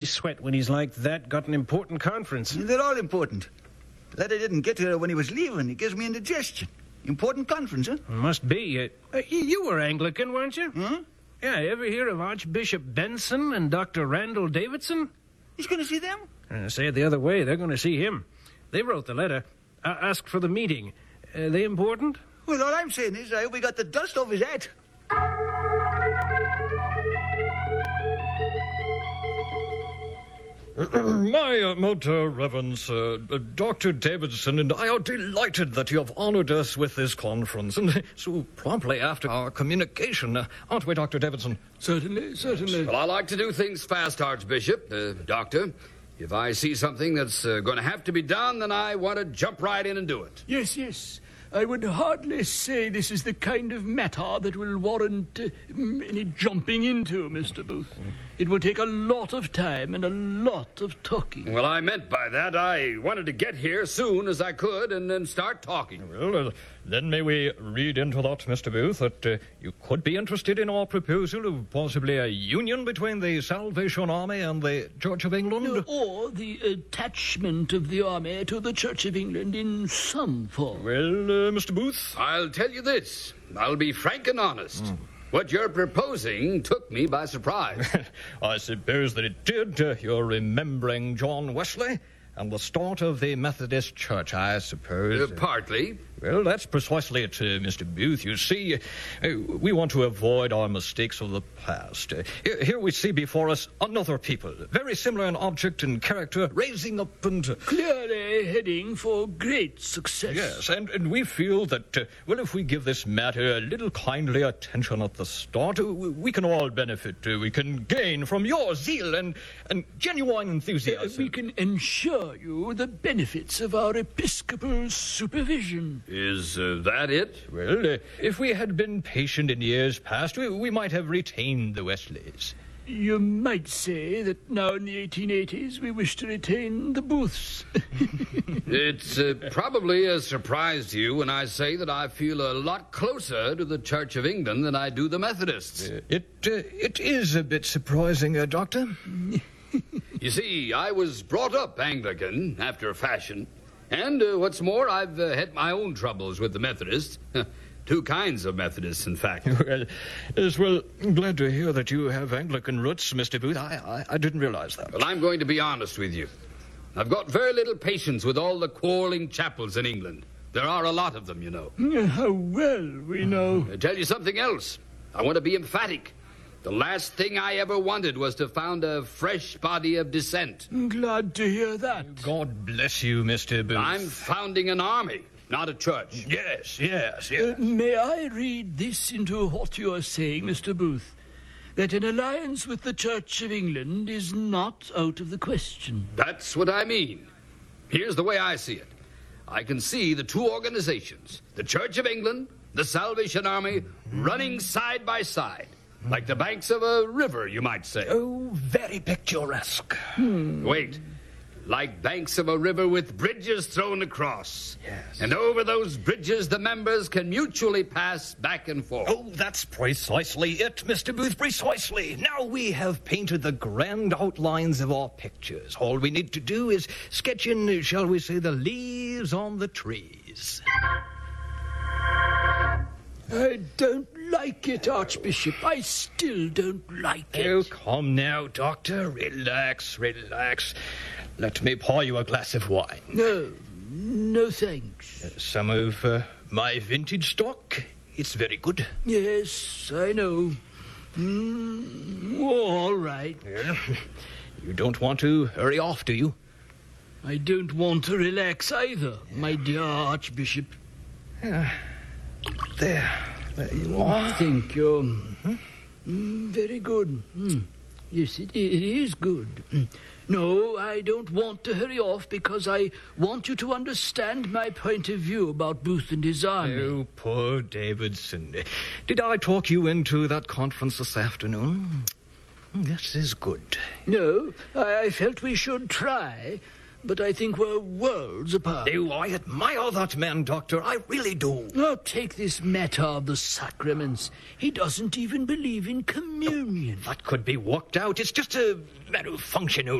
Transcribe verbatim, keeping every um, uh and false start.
sweat when he's like that, got an important conference. They're all important. Glad I didn't get here when he was leaving. It gives me indigestion. Important conference, huh? Must be. Uh, uh, you were Anglican, weren't you? Huh? Yeah, ever hear of Archbishop Benson and Doctor Randall Davidson? He's going to see them? Uh, say it the other way, they're going to see him. They wrote the letter, uh, asked for the meeting. Are they important? Well, all I'm saying is I hope he got the dust off his hat. My uh, most uh, reverence, uh, uh, Doctor Davidson and I are delighted that you have honored us with this conference, and so promptly after our communication, uh, aren't we, Doctor Davidson? Certainly, certainly. Well, I like to do things fast, Archbishop, uh, Doctor. If I see something that's uh, going to have to be done, then I want to jump right in and do it. Yes, yes. I would hardly say this is the kind of matter that will warrant uh, any jumping into, Mister Booth. It will take a lot of time and a lot of talking. Well, I meant by that I wanted to get here soon as I could and then start talking. Well, uh, then may we read into that, Mister Booth, that uh, you could be interested in our proposal of possibly a union between the Salvation Army and the Church of England? Or the attachment of the army to the Church of England in some form. Well, uh, Mister Booth? I'll tell you this. I'll be frank and honest. Mm. What you're proposing took me by surprise. I suppose that it did. Uh, you're remembering John Wesley and the start of the Methodist Church, I suppose. Uh, partly. Well, that's precisely it, uh, Mister Booth. You see, uh, we want to avoid our mistakes of the past. Uh, here, here we see before us another people, very similar in object and character, raising up and... Uh, Clearly heading for great success. Yes, and, and we feel that, uh, well, if we give this matter a little kindly attention at the start, uh, we can all benefit. Uh, we can gain from your zeal and, and genuine enthusiasm. Uh, we can ensure you the benefits of our episcopal supervision. Is uh, that it? Well, uh, if we had been patient in years past, we, we might have retained the Wesleys. You might say that now in the eighteen eighties we wish to retain the Booths. It's uh, probably a surprise to you when I say that I feel a lot closer to the Church of England than I do the Methodists. Uh, it, uh, it is a bit surprising, uh, Doctor. You see, I was brought up Anglican after a fashion. And uh, what's more, I've uh, had my own troubles with the Methodists. Two kinds of Methodists, in fact. Well, yes, well, I'm glad to hear that you have Anglican roots, Mister Booth. I, I, I didn't realize that. Well, I'm going to be honest with you. I've got very little patience with all the quarreling chapels in England. There are a lot of them, you know. How well we know. I'll tell you something else. I want to be emphatic. The last thing I ever wanted was to found a fresh body of dissent. Glad to hear that. God bless you, Mister Booth. I'm founding an army, not a church. Yes, yes, yes. Uh, may I read this into what you are saying, Mister Booth? That an alliance with the Church of England is not out of the question. That's what I mean. Here's the way I see it. I can see the two organizations, the Church of England, the Salvation Army, running side by side. Like the banks of a river, you might say. Oh, very picturesque. Hmm. Wait. Like banks of a river with bridges thrown across. Yes. And over those bridges, the members can mutually pass back and forth. Oh, that's precisely it, Mister Booth, precisely. Now we have painted the grand outlines of our pictures. All we need to do is sketch in, shall we say, the leaves on the trees. I don't like it, Archbishop. I still don't like it. Oh, come now, Doctor. Relax, relax. Let me pour you a glass of wine. No, no thanks. Uh, some of uh, my vintage stock. It's very good. Yes, I know. Mm, all right. Yeah. You don't want to hurry off, do you? I don't want to relax either, my dear Archbishop. Yeah. There. There you are. Thank you. Mm-hmm. Mm, very good. Mm. Yes, it, it is good. Mm. No, I don't want to hurry off because I want you to understand my point of view about Booth and his army. Oh, poor Davidson. Did I talk you into that conference this afternoon? This is good. No, I, I felt we should try, but I think we're worlds apart. Oh, I admire that man, Doctor. I really do. Now, take this matter of the sacraments. He doesn't even believe in communion. That could be worked out. It's just a matter of functional